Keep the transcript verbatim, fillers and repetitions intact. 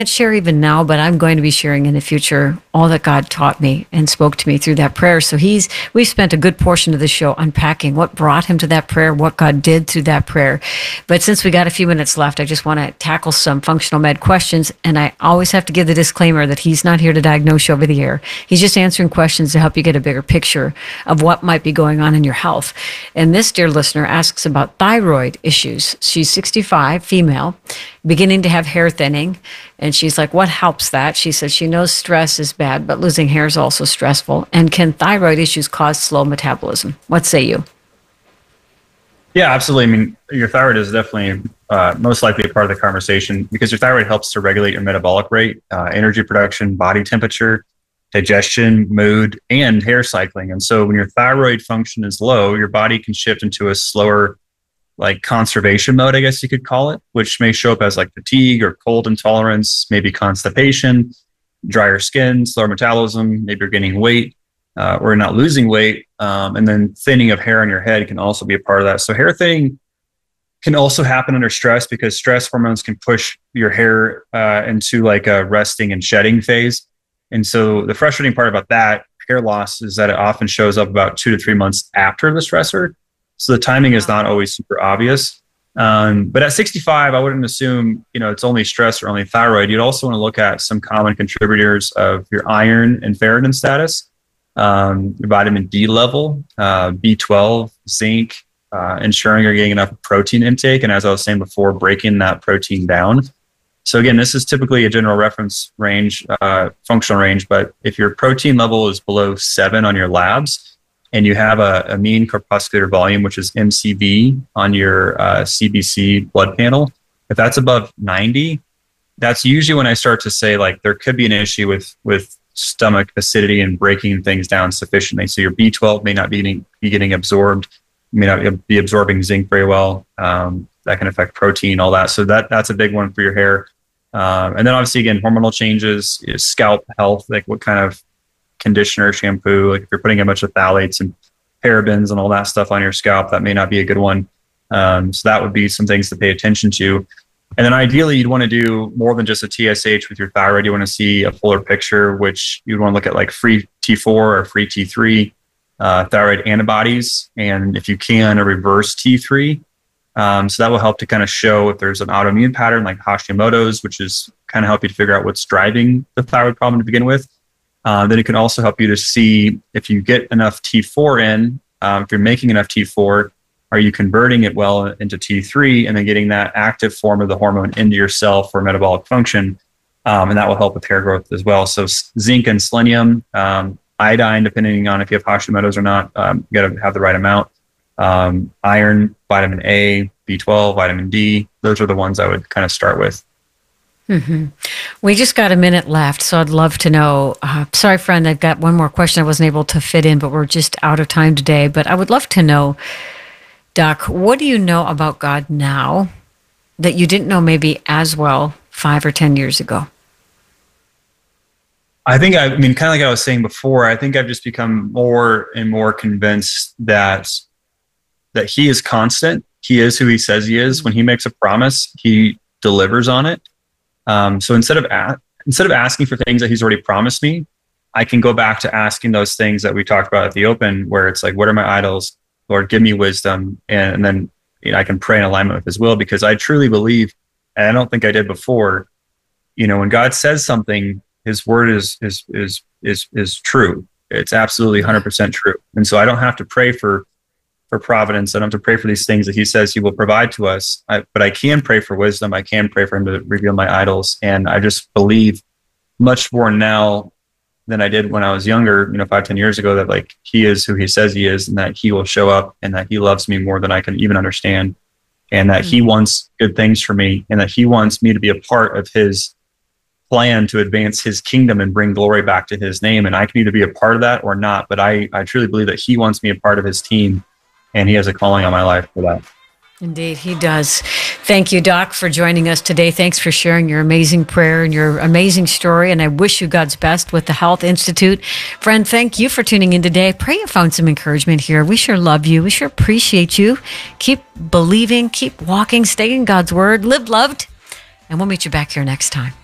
share even now, but I'm going to be sharing in the future all that God taught me and spoke to me through that prayer. So he's, we've spent a good portion of the show unpacking what brought him to that prayer, what God did through that prayer. But since we got a few minutes left, I just want to tackle some functional med questions. And I always have to give the disclaimer that he's not here to diagnose you over the air. He's just answering questions to help you get a bigger picture of what might be going on in your health. And this dear listener asks about thyroid issues. She's sixty-five, female, beginning to have hair thinning. And she's like, what helps that? She says she knows stress is bad, but losing hair is also stressful. And can thyroid issues cause slow metabolism? What say you? Yeah, absolutely. I mean, your thyroid is definitely uh, most likely a part of the conversation because your thyroid helps to regulate your metabolic rate, uh, energy production, body temperature, digestion, mood, and hair cycling. And so when your thyroid function is low, your body can shift into a slower like conservation mode, I guess you could call it, which may show up as like fatigue or cold intolerance, maybe constipation, drier skin, slower metabolism, maybe you're gaining weight uh, or you're not losing weight. Um, and then thinning of hair on your head can also be a part of that. So hair thinning can also happen under stress because stress hormones can push your hair uh, into like a resting and shedding phase. And so the frustrating part about that hair loss is that it often shows up about two to three months after the stressor. So the timing is not always super obvious. Um, but at sixty-five, I wouldn't assume, you know, it's only stress or only thyroid. You'd also want to look at some common contributors of your iron and ferritin status, um, your vitamin D level, uh, B twelve, zinc, uh, ensuring you're getting enough protein intake. And as I was saying before, breaking that protein down. So again, this is typically a general reference range, uh, functional range. But if your protein level is below seven on your labs, and you have a, a mean corpuscular volume, which is M C V on your uh, C B C blood panel, if that's above ninety, that's usually when I start to say like there could be an issue with with stomach acidity and breaking things down sufficiently. So your B twelve may not be getting, be getting absorbed, may not be absorbing zinc very well. Um, that can affect protein, all that. So that that's a big one for your hair. Um, and then obviously, again, hormonal changes, scalp health, like what kind of conditioner, shampoo, like if you're putting a bunch of phthalates and parabens and all that stuff on your scalp, that may not be a good one. Um, so that would be some things to pay attention to. And then ideally, you'd want to do more than just a T S H with your thyroid. You want to see a fuller picture, which you'd want to look at like free T four or free T three, uh, thyroid antibodies, and if you can, a reverse T three. Um, so that will help to kind of show if there's an autoimmune pattern like Hashimoto's, which is kind of help you to figure out what's driving the thyroid problem to begin with. Uh, then it can also help you to see if you get enough T four in, um, if you're making enough T four, are you converting it well into T three and then getting that active form of the hormone into your cell for metabolic function? Um, and that will help with hair growth as well. So zinc and selenium, um, iodine, depending on if you have Hashimoto's or not, um, you got to have the right amount. Um, iron, vitamin A, B twelve, vitamin D, those are the ones I would kind of start with. Mm-hmm. We just got a minute left, so I'd love to know. Uh, sorry, friend, I've got one more question I wasn't able to fit in, but we're just out of time today. But I would love to know, Doc, what do you know about God now that you didn't know maybe as well five or ten years ago? I think, I, I mean, kind of like I was saying before, I think I've just become more and more convinced that that He is constant. He is who He says He is. When He makes a promise, He delivers on it. Um, so instead of a- instead of asking for things that He's already promised me, I can go back to asking those things that we talked about at the open, where it's like, what are my idols? Lord, give me wisdom. And, and then you know, I can pray in alignment with His will, because I truly believe, and I don't think I did before, you know, when God says something, His word is, is, is, is, is true. It's absolutely one hundred percent true. And so I don't have to pray for for providence. I don't have to pray for these things that He says He will provide to us. I, but I can pray for wisdom. I can pray for Him to reveal my idols. And I just believe much more now than I did when I was younger, you know, five, ten years ago, that like He is who He says He is, and that He will show up, and that He loves me more than I can even understand, and that mm-hmm. He wants good things for me, and that He wants me to be a part of His plan to advance His kingdom and bring glory back to His name. And I can either be a part of that or not, but I, I truly believe that He wants me a part of His team. And He has a calling on my life for that. Indeed, He does. Thank you, Doc, for joining us today. Thanks for sharing your amazing prayer and your amazing story. And I wish you God's best with the Health Institute. Friend, thank you for tuning in today. I pray you found some encouragement here. We sure love you. We sure appreciate you. Keep believing, keep walking, stay in God's word, live loved, and we'll meet you back here next time.